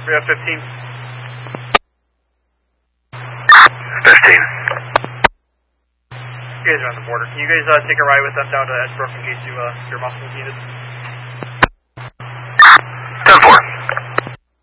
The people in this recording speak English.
We have 15. 15. You guys are on the border. Can you guys take a ride with them down to Edgebrook in case your muscle is needed?